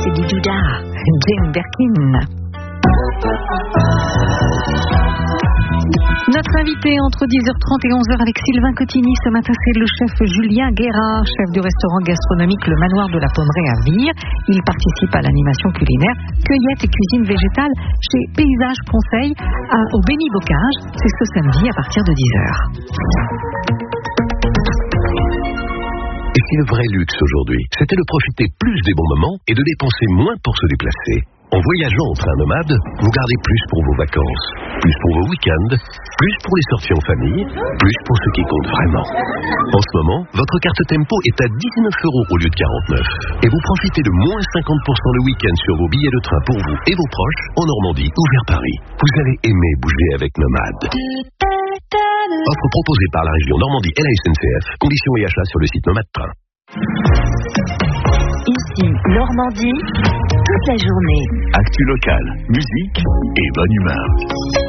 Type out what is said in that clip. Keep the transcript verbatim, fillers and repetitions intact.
c'est du Douda, Jane Birkin. Notre invité entre dix heures trente et onze heures avec Sylvain Cotigny ce matin, c'est le chef Julien Guérard, chef du restaurant gastronomique Le Manoir de la Pommeraye à Vire. Il participe à l'animation culinaire, cueillette et cuisine végétale chez Paysage Conseil à, au Béni-Bocage. C'est ce samedi à partir de dix heures. Et si le vrai luxe aujourd'hui, c'était de profiter plus des bons moments et de dépenser moins pour se déplacer? En voyageant en train nomade, vous gardez plus pour vos vacances, plus pour vos week-ends, plus pour les sorties en famille, plus pour ce qui compte vraiment. En ce moment, votre carte Tempo est à dix-neuf euros au lieu de quarante-neuf. Et vous profitez de moins cinquante pour cent le week-end sur vos billets de train pour vous et vos proches en Normandie ou vers Paris. Vous allez aimer bouger avec Nomade. Offre proposée par la région Normandie et la S N C F. Conditions et achats sur le site Nomade Train. Ici, Normandie, toute la journée. Actu locale, musique et bonne humeur.